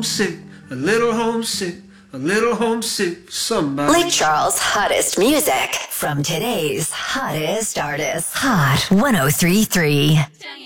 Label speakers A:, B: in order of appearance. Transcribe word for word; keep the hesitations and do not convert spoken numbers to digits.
A: homesick, a little homesick, a little homesick for somebody.
B: Lake Charles' hottest music from today's hottest artists. Hot one oh three point three.